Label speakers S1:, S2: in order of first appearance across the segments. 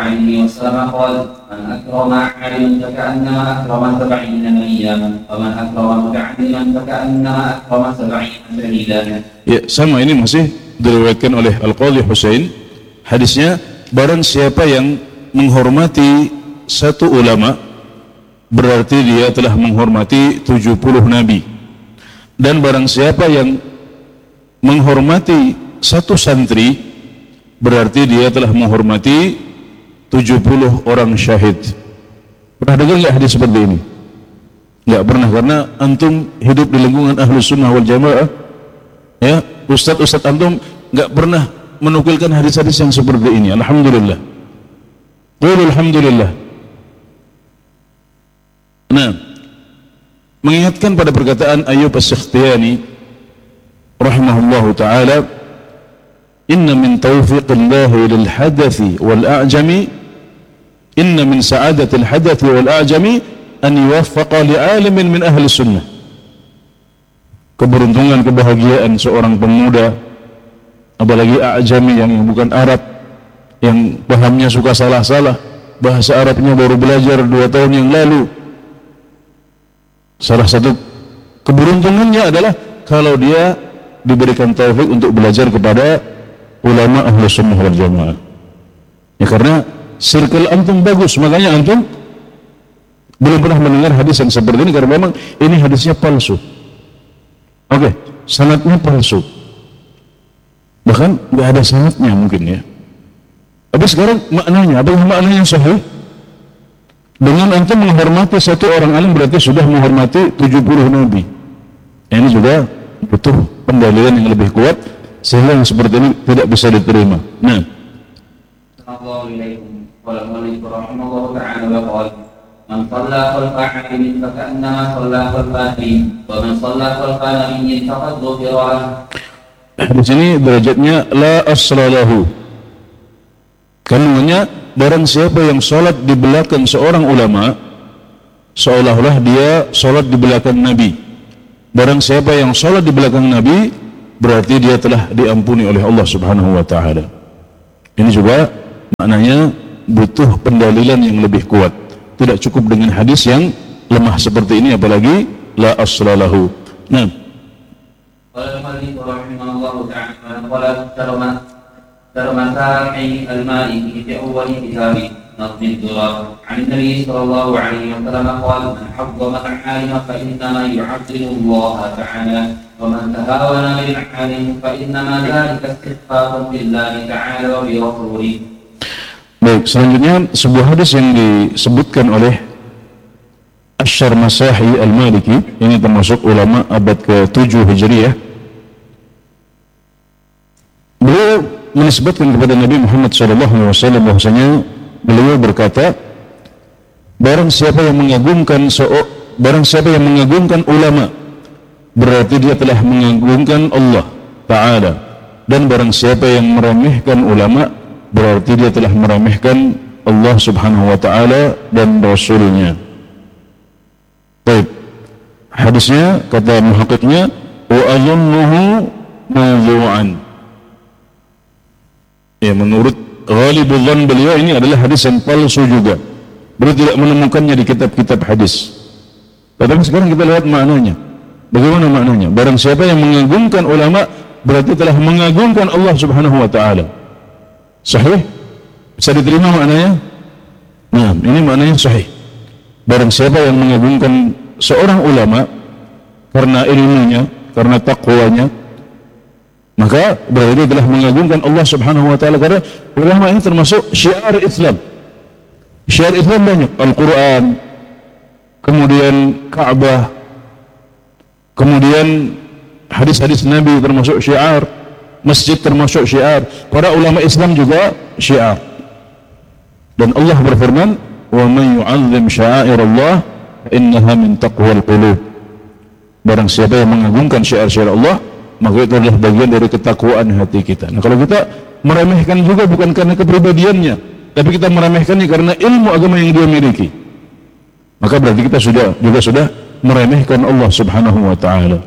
S1: عليه وسلم قال: من أكرم عالما فكأنما أكرم 70 نبيا ومن أكرم متعلما فكأنما أكرم 70 شهيدا.
S2: Ya, sama ini masih diriwayatkan oleh Al-Qadhi Husain. Hadisnya, barang siapa yang menghormati satu ulama, berarti dia telah menghormati 70 nabi. Dan barang siapa yang menghormati satu santri, berarti dia telah menghormati 70 orang syahid. Pernah dengar nggak hadis seperti ini? Nggak pernah, karena antum hidup di lingkungan Ahlus Sunnah wal Jamaah. Ya, ustadz antum nggak pernah menukilkan hadis-hadis yang seperti ini. Alhamdulillah. Qul alhamdulillah. Nah, mengingatkan pada perkataan Ayyub As-Sikhtiyani rahimahullahu ta'ala, inna min tawfiqillahi lil hadathi wal a'jami, inna min sa'adatil hadathi wal a'jami an yuwaffaqa li'alimin min ahli sunnah. Keberuntungan, kebahagiaan seorang pemuda, apalagi a'jami yang bukan Arab, yang pahamnya suka salah-salah, bahasa Arabnya baru belajar 2 tahun yang lalu. Salah satu keberuntungannya adalah kalau dia diberikan taufik untuk belajar kepada ulama Ahlus Sunnah wal Jamaah. Ya, karena circle antum bagus, makanya antum belum pernah mendengar hadis yang seperti ini, karena memang ini hadisnya palsu. Oke, sanadnya palsu, bahkan nggak ada sanadnya mungkin ya. Tapi sekarang maknanya, apakah maknanya sahih? Dengan antum menghormati satu orang alim berarti sudah menghormati 70 nabi. Ini juga butuh pendalilan yang lebih kuat, sehingga yang seperti ini tidak bisa diterima. Nah,
S1: Assalamualaikum warahmatullahi wabarakatuh. Man shalla khalfa 'alimin faka'annama shalla khalfa nabiy, wa man shalla khalfa nabiyyin faqad ghufira lahu.
S2: di sini derajatnya la aslalahu. Kandungannya, barang siapa yang sholat di belakang seorang ulama, seolah-olah dia sholat di belakang Nabi. Barang siapa yang sholat di belakang Nabi, berarti dia telah diampuni oleh Allah Subhanahu wa ta'ala. Ini juga maknanya butuh pendalilan yang lebih kuat. Tidak cukup dengan hadis yang lemah seperti ini, apalagi la aslalahu. Nah,
S1: Al-Mu'allif rahimahullahu ta'ala qala Tarmata'i al-Maliki fi awwal kitabi نظم الدرر عن النبي صلى الله عليه وسلم قال: من حظم العالم فإنما يعظم الله تعالى ومن تهاون بالعالم فإنما ذلك استخفاف بالله تعالى وبرسوله.
S2: Baik, selanjutnya sebuah hadis yang disebutkan oleh Asy-Syarmasahi Al-Maliki, ini termasuk ulama abad ke-7 Hijriah. Beliau menisbatkan kepada Nabi Muhammad SAW bahwasanya beliau berkata, barang siapa yang mengagungkan ulama, berarti dia telah mengagungkan Allah Ta'ala. Dan barang siapa yang meremehkan ulama, berarti dia telah meremehkan Allah Subhanahu wa Ta'ala dan Rasulnya. Baik, hadisnya kata muhakkiknya, wa azunnuhu mawdu'an. Ya, menurut ghalibul dhann beliau ini adalah hadis yang palsu juga. Beliau tidak menemukannya di kitab-kitab hadis. Tetapi sekarang kita lihat maknanya. Bagaimana maknanya? Barang siapa yang mengagungkan ulama, berarti telah mengagungkan Allah Subhanahu wa Ta'ala. Sahih? Bisa diterima maknanya? Nah, ini maknanya sahih. Barang siapa yang mengagungkan seorang ulama karena ilmunya, karena taqwanya, maka berarti telah mengagungkan Allah Subhanahu wa Ta'ala. Karena ulama ini termasuk syiar Islam. Syiar Islam banyak, Al-Quran, kemudian Ka'bah, kemudian hadis-hadis Nabi termasuk syiar, masjid termasuk syiar, para ulama Islam juga syiar. Dan Allah berfirman, wa man yu'azzim sya'airallah fa innaha min taqwal qulub. Barang siapa yang mengagungkan syiar-syiar Allah, maka itu adalah bagian dari ketakwaan hati kita. Nah, kalau kita meremehkan juga bukan karena kepribadiannya, tapi kita meremehkannya karena ilmu agama yang dia miliki, maka berarti kita sudah meremehkan Allah Subhanahu wa Ta'ala.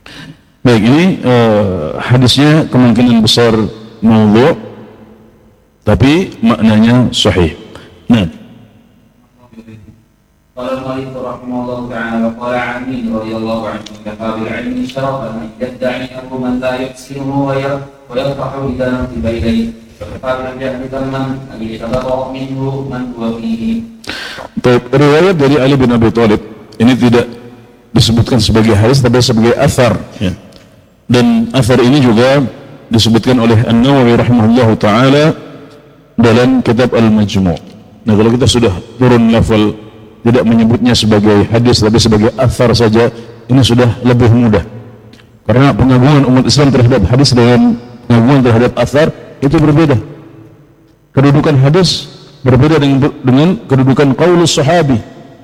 S2: Baik, ini hadisnya kemungkinan besar maudhu', tapi maknanya sahih. Nah,
S1: قال المؤلف رحمه الله تعالى وقال علي رضي الله عنه كفى بالعلم شرفا ان يدعيه من لا يحسنه ويفرح اذا نسب اليه وكفى بالجهل ذما ان يتبرأ منه من هو فيه.
S2: Riwayat dari Ali bin Abi Thalib ini tidak disebutkan sebagai hadis tapi sebagai athar, ya. Dan athar ini juga disebutkan oleh An-Nawawi rahimahullahu taala dalam kitab Al-Majmu'. Nah, kalau kita sudah turun level tidak menyebutnya sebagai hadis tapi sebagai athar saja, ini sudah lebih mudah. Karena pengagungan umat Islam terhadap hadis dengan pengagungan terhadap athar itu berbeda. Kedudukan hadis berbeda dengan kedudukan qaulus sahabi.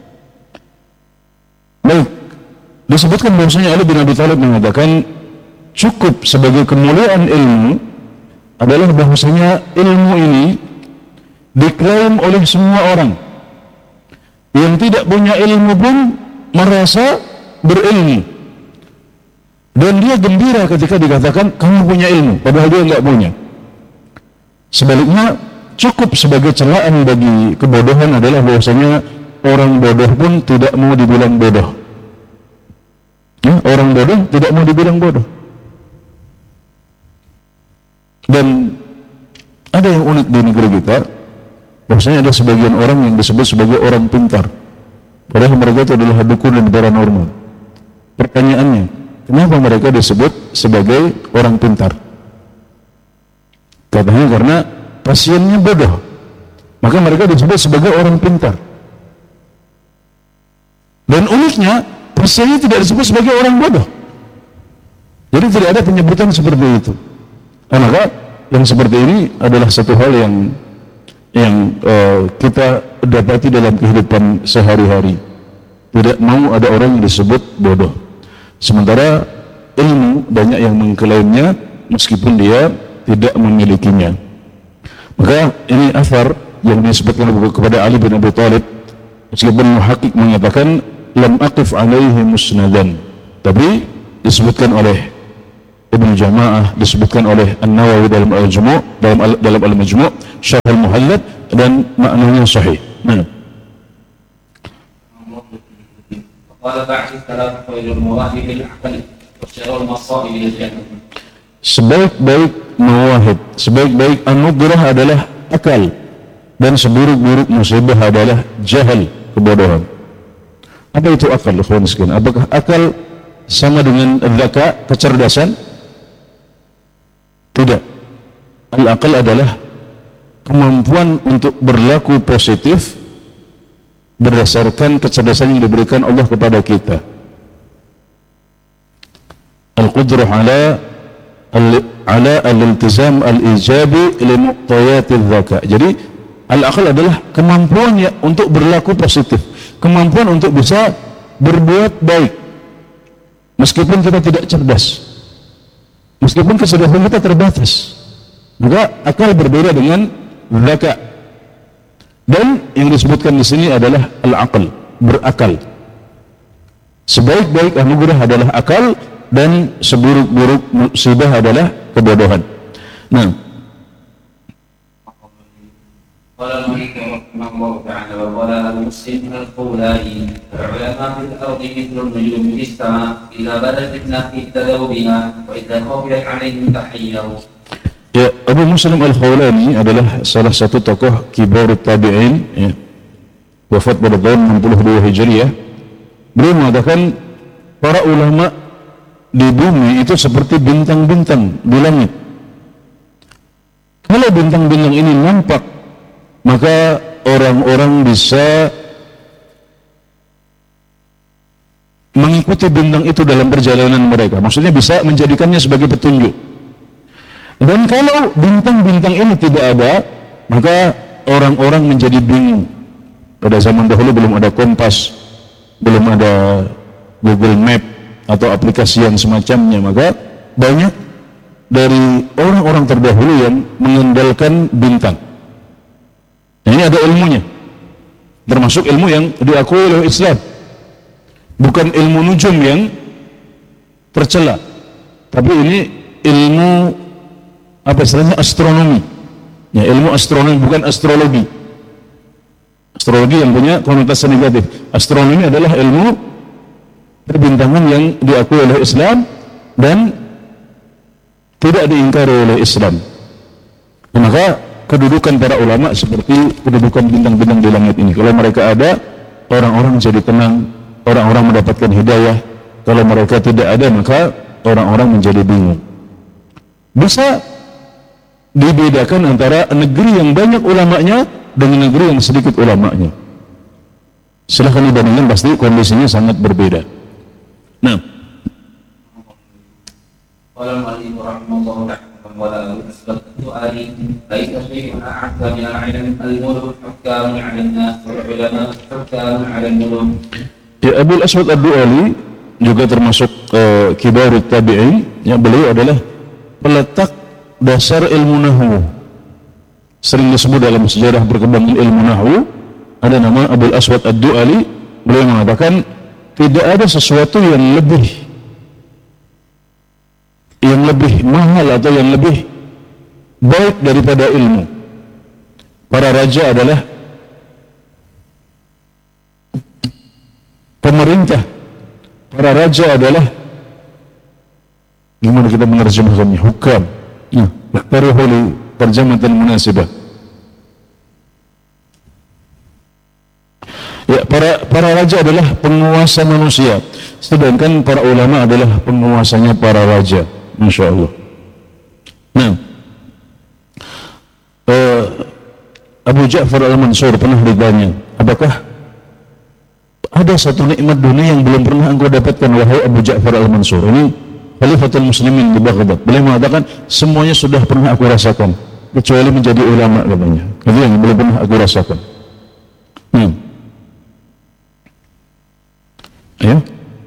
S2: Baik, disebutkan bahwasanya Ali bin Abi Thalib mengatakan cukup sebagai kemuliaan ilmu adalah bahwasanya ilmu ini diklaim oleh semua orang. Yang tidak punya ilmu pun merasa berilmu, dan dia gembira ketika dikatakan kamu punya ilmu padahal dia enggak punya. Sebaliknya, cukup sebagai celaan bagi kebodohan adalah bahwasanya orang bodoh pun tidak mau dibilang bodoh, ya, orang bodoh tidak mau dibilang bodoh. Dan ada yang unik di negeri kita, bahwasanya ada sebagian orang yang disebut sebagai orang pintar, padahal mereka itu adalah dukun dan paranormal. Pertanyaannya, kenapa mereka disebut sebagai orang pintar? Katanya karena pasiennya bodoh, maka mereka disebut sebagai orang pintar. Dan uniknya, pasiennya tidak disebut sebagai orang bodoh. Jadi tidak ada penyebutan seperti itu. Maka yang seperti ini adalah satu hal yang kita dapati dalam kehidupan sehari-hari. Tidak mau ada orang yang disebut bodoh. Sementara ilmu banyak yang mengklaimnya meskipun dia tidak memilikinya. Maka ini athar yang disebutkan kepada Ali bin Abi Thalib, meskipun muhaqqiq mengatakan lam aqif alaihi musnadan, tapi disebutkan oleh Ibnu Jamaah, disebutkan oleh An-Nawawi dalam Al-Majmu', dalam Al-Majmu', Syarh Al-Muhallab, dan maknanya sahih. Nah, sebaik-baik mawahib, sebaik-baik anugerah adalah akal, dan seburuk-buruk musibah adalah jahal, kebodohan. Apa itu akal, ikhwan sekalian? Apakah akal sama dengan dzaka, kecerdasan? Tidak. Al-aqal adalah kemampuan untuk berlaku positif berdasarkan kecerdasan yang diberikan Allah kepada kita. Al-qudrah ala al-iltizam al-ijabi li muqtayati dzaka. Jadi al-aqal adalah kemampuan ya untuk berlaku positif, kemampuan untuk bisa berbuat baik meskipun kita tidak cerdas, meskipun kecerdasan kita terbatas. Maka akal berbeda dengan dzaka. Dan yang disebutkan di sini adalah al-aql, berakal. Sebaik-baik anugerah adalah akal, dan seburuk-buruk musibah adalah kebodohan. Nah,
S1: قال الملك رحمه الله تعالى وقال المسلم القولاني العلماء في الارض مثل النجوم في السماء اذا بدت الفتنه اهتدوا بها واذا خفيت عليهم تحيروا.
S2: Ya, Abu Muslim Al-Khawlani adalah salah satu tokoh kibar tabi'in, ya, wafat pada tahun 62 Hijriah. Beliau mengatakan para ulama di bumi itu seperti bintang-bintang di langit. Kalau bintang-bintang ini nampak, maka orang-orang bisa mengikuti bintang itu dalam perjalanan mereka. Maksudnya bisa menjadikannya sebagai petunjuk. Dan kalau bintang-bintang ini tidak ada, maka orang-orang menjadi bingung. Pada zaman dahulu belum ada kompas, belum ada Google Map atau aplikasi yang semacamnya, maka banyak dari orang-orang terdahulu yang mengandalkan bintang. Nah, ini ada ilmunya, termasuk ilmu yang diakui oleh Islam, bukan ilmu nujum yang tercela, tapi ini ilmu apa istilahnya astronomi, Ya, ilmu astronomi bukan astrologi. Astrologi yang punya konotasi negatif. Astronomi adalah ilmu perbintangan yang diakui oleh Islam dan tidak diingkari oleh Islam. Maka kedudukan para ulama seperti kedudukan bintang-bintang di langit ini. Kalau mereka ada, orang-orang jadi tenang, orang-orang mendapatkan hidayah. Kalau mereka tidak ada, maka orang-orang menjadi bingung. Bisa dibedakan antara negeri yang banyak ulamanya dengan negeri yang sedikit ulamanya. Silahkan dibandingkan, pasti kondisinya sangat berbeda. Nah,
S1: قال المؤلف رحمه الله تعالى ولا أسباب السؤال ليس شيء أعز من العلم الملوك حكام على الناس والعلماء حكام على الملوك.
S2: Ya, Abul Aswad Ad-Du'ali juga termasuk kibarut tabi'in, yang beliau adalah peletak dasar ilmu nahwu. Sering disebut dalam sejarah perkembangan ilmu nahwu, ada nama Abul Aswad Ad-Du'ali. Beliau mengatakan tidak ada sesuatu yang lebih mahal atau yang lebih baik daripada ilmu. Para raja adalah pemerintah. Para raja adalah, gimana kita menerjemahkannya? Hukam. Nah, ikhtaruhu li terjematan munasibah. Ya, para raja adalah penguasa manusia, sedangkan para ulama adalah penguasanya para raja. Masya Allah. Nah, Abu Ja'far Al-Mansur pernah ditanya, apakah ada satu nikmat dunia yang belum pernah engkau dapatkan, wahai Abu Ja'far Al-Mansur? Ini Khalifatul Muslimin di Baghdad. Beliau mengatakan, semuanya sudah pernah aku rasakan, kecuali menjadi ulama, katanya. Itu yang belum pernah aku rasakan. Ayo.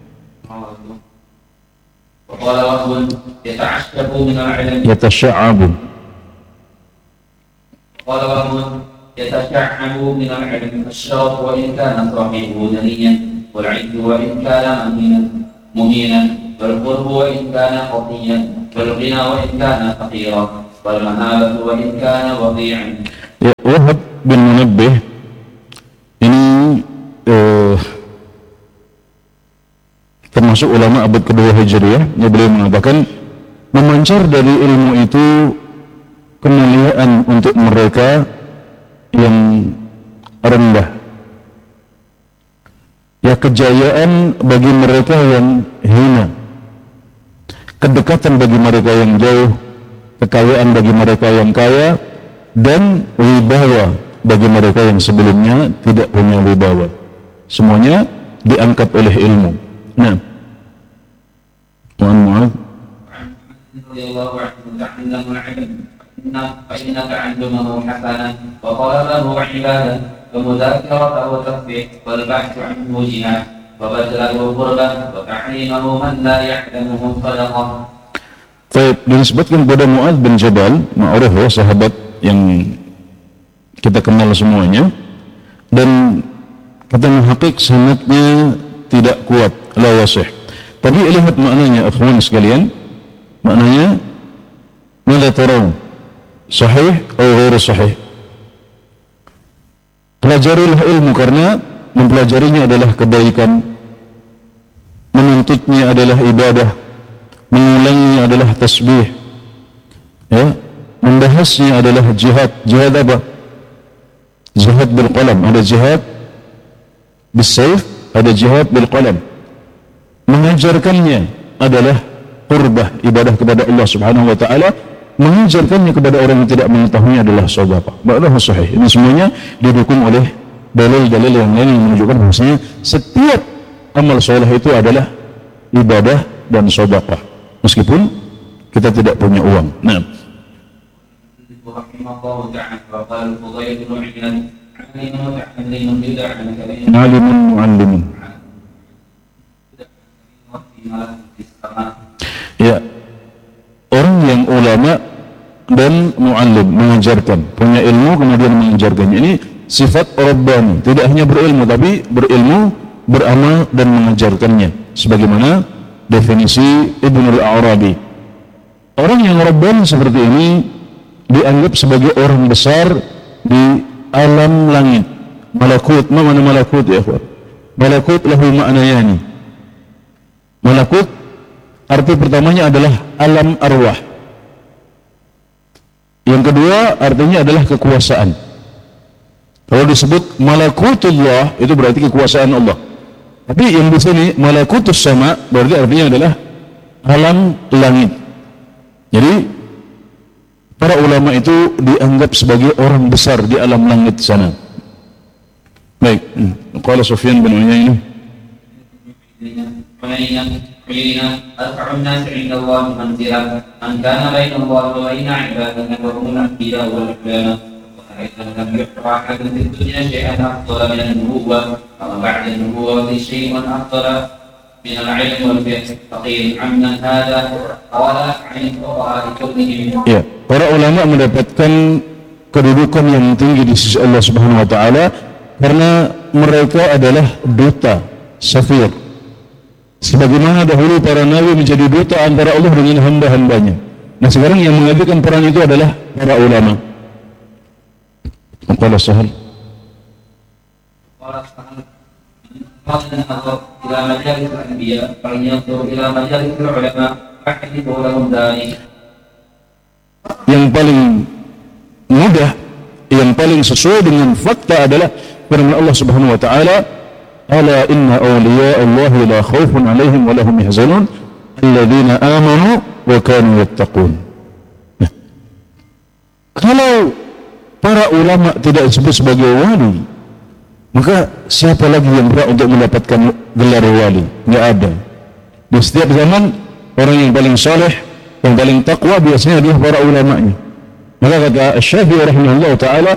S1: وقال وهب يتعشب من العلم
S2: يتشعب.
S1: وقال وهب يتشعب من العلم الشرف وإن كان صاحبه دنيا والعز وإن كان مهينا والقرب وإن كان خطيا والغنى وإن كان فقيرا والمهابة وإن كان وضيعا.
S2: Ya, Wahab bin Munabbih ini termasuk ulama abad kedua Hijriah. Beliau mengatakan memancar dari ilmu itu kemuliaan untuk mereka yang rendah, ya kejayaan bagi mereka yang hina, kedekatan bagi mereka yang jauh, kekayaan bagi mereka yang kaya, dan wibawa bagi mereka yang sebelumnya tidak punya wibawa. Semuanya diangkat oleh ilmu. Nah, Mu'adz
S1: radhiyallahu anhu ta'allam al-'ilm فإنك علمه حسنا وطلبه عبادة ومذاكرته تسبيح والبحث عنه جهاد وبذله قربة وتعليمه من لا يعلمه صدقة.
S2: Baik, disebutkan kepada Mu'adz bin Jabal, ma'ruf ya, sahabat yang kita kenal semuanya, dan kata muhaqqiq sanadnya tidak kuat, la yasih. Tapi lihat maknanya, akhwan sekalian, maknanya mada taraw, sahih atau ghair sahih. Pelajarilah ilmu karena mempelajarinya adalah kebaikan, menuntutnya adalah ibadah, mengulanginya adalah tasbih, ya, membahasnya adalah jihad. Jihad apa? Jihad bil qalam, ada jihad bis sayf, ada jihad bil qalam. Mengajarkannya adalah qurbah, ibadah kepada Allah Subhanahu wa taala. Mengajarkannya kepada orang yang tidak mengetahuinya adalah sedekah. Maknanya sahih. Ini semuanya didukung oleh dalil-dalil yang lain yang menunjukkan bahwasanya setiap amal soleh itu adalah ibadah dan sedekah, meskipun kita tidak punya uang. Nah, alimun muallimun. Ya, orang yang ulama dan muallim, mengajarkan, punya ilmu kemudian mengajarkannya. Ini sifat rabbani, tidak hanya berilmu tapi berilmu, beramal dan mengajarkannya, sebagaimana definisi Ibnul Arabi. Orang yang rabbani seperti ini dianggap sebagai orang besar di alam langit. Malakut, mana malakut ya ikhwan? Malakut lahu ma'nayani. Malakut arti pertamanya adalah alam arwah. Yang kedua artinya adalah kekuasaan. Kalau disebut malakutullah itu berarti kekuasaan Allah. Tapi yang di sini malakutus sama berarti artinya adalah alam langit. Jadi para ulama itu dianggap sebagai orang besar di alam langit sana. Baik, qala Sufyan bin Uyainah أرفع الناس عند الله منزلة من كان بين الله وبين عباده وهم الأنبياء والأحيان وأيضا لم يحرى أحد في الدنيا شيئا أفضل من النبوة أو بعد النبوة شيء أفضل من العلم والفقه فقيل عمن هذا قال عن الفقهاء كلهم. Ya, para ulama mendapatkan kedudukan yang tinggi di sisi Allah Subhanahu wa taala karena mereka adalah duta, safir. Sebagaimana dahulu para nabi menjadi duta antara Allah dengan hamba-hambanya. Nah sekarang yang mengajukan peran itu adalah para ulama. Qala Sahal. Ila majalis al-anbiya, falyanzur ila majalis al-ulama, ahadithu lahum dhalik. Yang paling mudah, yang paling sesuai dengan fakta adalah firman Allah Subhanahu wa taala, ala inna awliya Allah la khawfun alaihim wa lahum yahzanun alladzina amanu wa kanu yattaqun. Nah, kalau para ulama tidak disebut sebagai wali, maka siapa lagi yang berhak untuk mendapatkan gelar wali? Tidak ada. Di setiap zaman orang yang paling saleh, yang paling takwa biasanya adalah para ulamanya. Maka kata Syafi'i rahimahullah taala,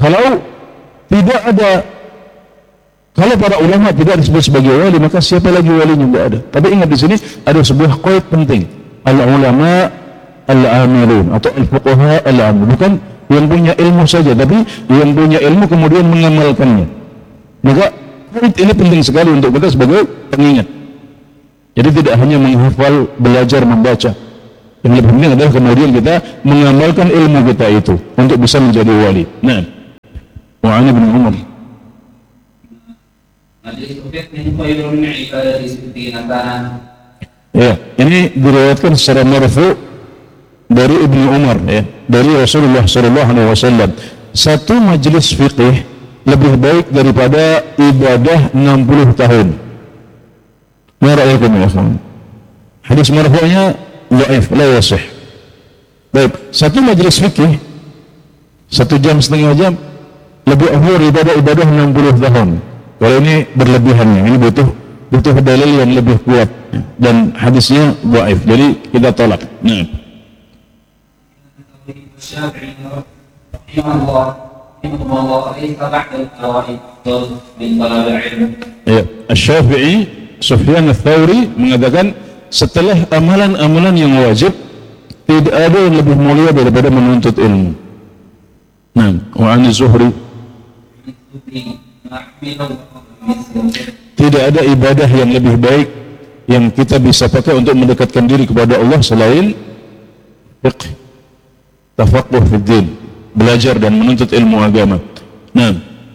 S2: kalau para ulama tidak disebut sebagai wali, maka siapa lagi walinya? Tidak ada. Tapi ingat di sini ada sebuah qaid penting. Al-ulama al-amilun atau al-fuqaha al-amilun. Bukan yang punya ilmu saja, tapi yang punya ilmu kemudian mengamalkannya. Maka qaid ini penting sekali untuk kita sebagai pengingat. Jadi tidak hanya menghafal, belajar, membaca. Yang lebih penting adalah kemudian kita mengamalkan ilmu kita itu untuk bisa menjadi wali. Nah, wa'ani bin Umar. Ya, ini diriwayatkan secara marfu dari Ibnu Umar, ya, dari Rasulullah sallallahu alaihi wasallam. Satu majelis fiqih lebih baik daripada ibadah 60 tahun. Ma ra'ayukum ya akhwan? Hadis marfu'nya dhaif, la yasih. Baik, satu majelis fikih 1 jam setengah jam lebih afdal daripada ibadah 60 tahun. Kalau ini berlebihannya, ini butuh dalil yang lebih kuat dan hadisnya dhaif. Jadi kita tolak. Nah. Ya, Asy-Syafi'i Sufyan Ats-Tsauri mengatakan setelah amalan-amalan yang wajib tidak ada yang lebih mulia daripada menuntut ilmu. Nah, wa 'an Zuhri, tidak ada ibadah yang lebih baik yang kita bisa pakai untuk mendekatkan diri kepada Allah selain fiqh, tafaqquh fi din, belajar dan menuntut ilmu agama. Nah,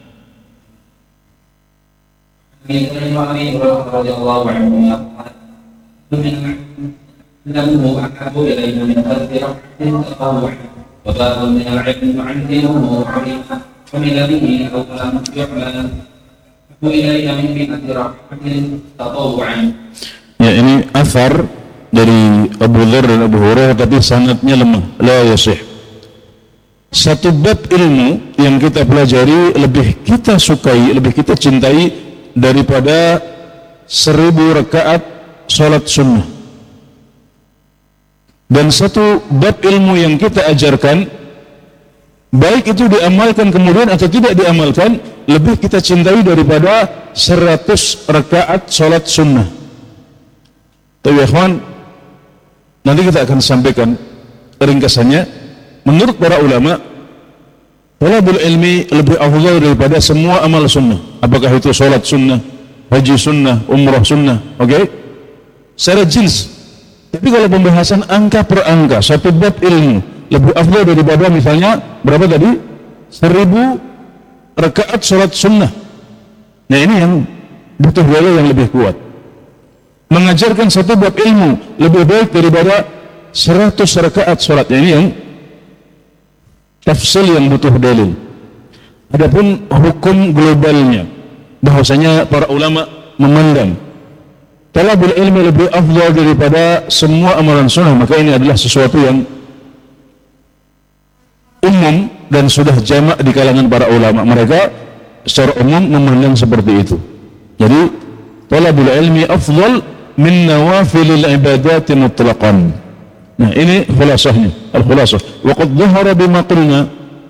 S2: ya ini athar dari Abu Dzar dan Abu Hurairah tapi sanadnya lemah, la yasih. Satu bab ilmu yang kita pelajari lebih kita sukai, lebih kita cintai daripada 1000 rakaat salat sunnah. Dan satu bab ilmu yang kita ajarkan, baik itu diamalkan kemudian atau tidak diamalkan, lebih kita cintai daripada 100 rakaat salat sunnah. Tapi ikhwan, nanti kita akan sampaikan ringkasannya. Menurut para ulama, talabul ilmi lebih afdal daripada semua amal sunnah. Apakah itu salat sunnah, haji sunnah, umrah sunnah, oke? Secara jins. Tapi kalau pembahasan angka per angka, satu bab ilmu lebih afdal daripada misalnya berapa tadi? 1000 rakaat sholat sunnah. Nah ini yang butuh dalil yang lebih kuat. Mengajarkan satu bab ilmu lebih baik daripada 100 rakaat sholat. Ini yang tafsil yang butuh dalil. Adapun hukum globalnya, bahwasanya para ulama memandang talabul ilmi lebih afdal daripada semua amalan sunnah, maka ini adalah sesuatu yang umum dan sudah jamak di kalangan para ulama. Mereka secara umum memandang seperti itu. Jadi talabul ilmi afdal min nawafilil ibadati mutlaqan. Nah ini khulasahnya, al-khulasah. Wa qad dhahara bima qulna.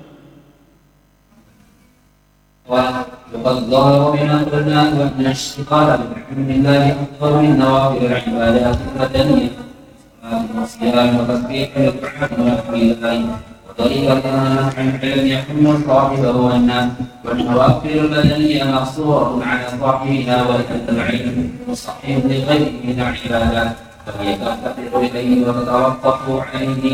S1: وقد ظهر بما قلنا وأن الاشتغال بحكم الله أفضل من نوافل العبادات البدنية والصيام وتسبيح القرآن ونحو ذلك وطريقة عن علم يحم صاحبه والناس والنوافل البدنية مقصورة على صاحبها ولأن العلم مصحح لغيره من العبادات فهي تفتقر إليه وتتوقف عليه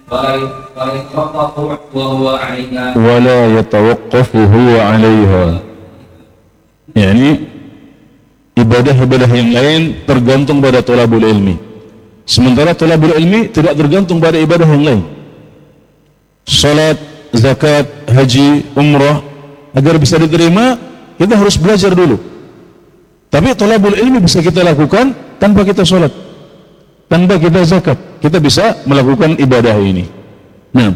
S2: ولا يتوقف هو عليها. Yani ibadah-ibadah yang lain tergantung pada thalabul ilmi, sementara thalabul ilmi tidak tergantung pada ibadah yang lain. Salat, zakat, haji, umrah, agar bisa diterima kita harus belajar dulu. Tapi thalabul ilmi bisa kita lakukan tanpa kita salat, tanpa kita zakat, kita bisa melakukan ibadah ini. Nah,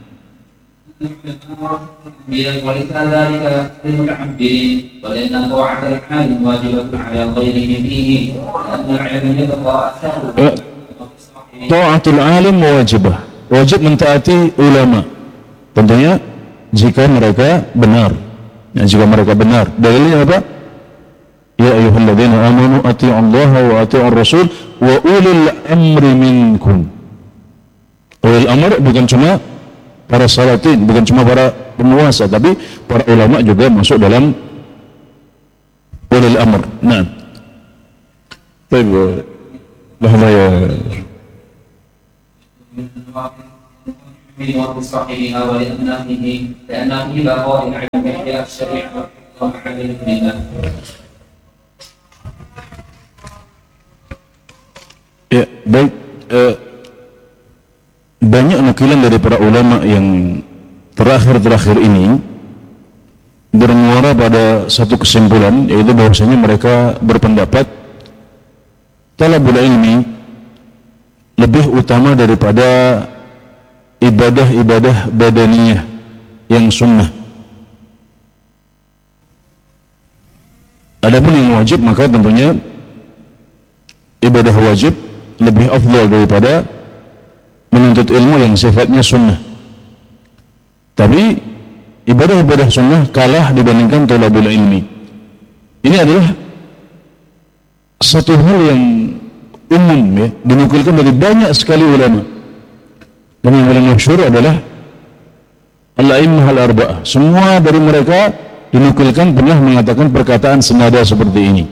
S2: ta'atul alim wajibah, wajib mentaati ulama. Tentunya jika mereka benar. Ya, jika mereka benar. Dalilnya apa? Ya ayyuhalladzina amanu atii'allaha wa atii'ur rasul wa ulil amri minkum. Ulil amr bukan cuma para salatin, bukan cuma para penguasa, tapi para ulama juga masuk dalam ulil amr. Nah, baik, bahwa ya ya baik. Banyak nukilan dari para ulama yang terakhir ini bermuara pada satu kesimpulan, yaitu bahwasanya mereka berpendapat talabul ilmi lebih utama daripada ibadah-ibadah badaniyah yang sunnah. Adapun yang wajib, maka tentunya ibadah wajib lebih afdal daripada menuntut ilmu yang sifatnya sunnah. Tapi ibadah-ibadah sunnah kalah dibandingkan thalabul ilmi. Ini adalah satu hal yang umum, ya, dinukilkan dari banyak sekali ulama. Dan yang paling masyhur adalah al-a'immah al-arba'ah. Semua dari mereka dinukilkan pernah mengatakan perkataan senada seperti ini.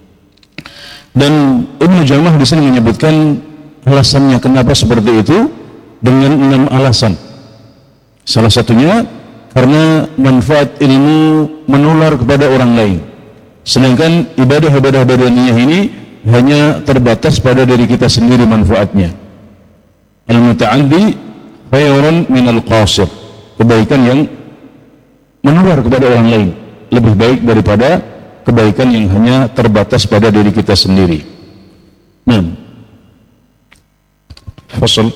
S2: Dan Ibnu Jamah di sini menyebutkan alasannya kenapa seperti itu dengan 6 alasan. Salah satunya karena manfaat ilmu menular kepada orang lain, sedangkan ibadah-ibadah badaniyah ini hanya terbatas pada diri kita sendiri manfaatnya. Al-muta'addi khairun minal qasir. Kebaikan yang menular kepada orang lain lebih baik daripada kebaikan yang hanya terbatas pada diri kita sendiri. Nah, fasal.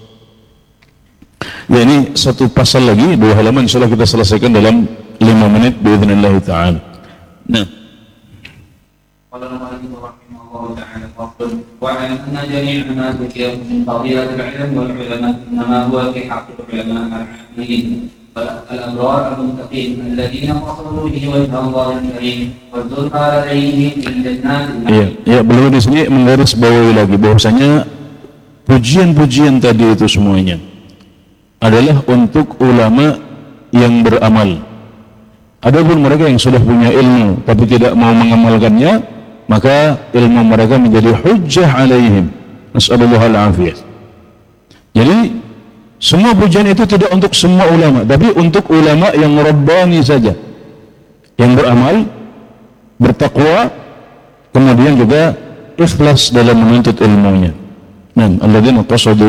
S2: Ya, ini satu pasal lagi, 2 halaman, insyaallah kita selesaikan dalam 5 menit biidznillah taala. Nah,
S1: qala al-mu'allif rahimahullah ta'ala faqul wa anna jami'a ma dhukira min fadilat al-'ilm wal 'ulama inma huwa fi haqqi al-'ulama al-'amilin al-abrar al-muttaqin alladhina qasadu bihi wajha Allah al-karim wa zulfa alayhim fil jannat.
S2: Ya, beliau di sini menggarisbawahi lagi bahwasanya pujian-pujian tadi itu semuanya adalah untuk ulama yang beramal. Adapun mereka yang sudah punya ilmu tapi tidak mau mengamalkannya, maka ilmu mereka menjadi hujjah alaihim. Nas'alullah al-afiyah. Jadi Semua pujian itu tidak untuk semua ulama, tapi untuk ulama yang rabbani saja, yang beramal, bertakwa, kemudian juga ikhlas dalam menuntut ilmunya. Nah, alladzina qasadu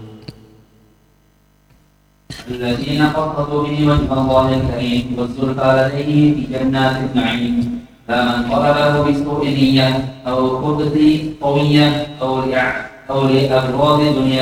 S1: الذين قصدوا به وجه الله الكريم والزلفى لديه في جنات النعيم لا من طلبه بسوء نية أو خبث قوية أو لأغراض دنيا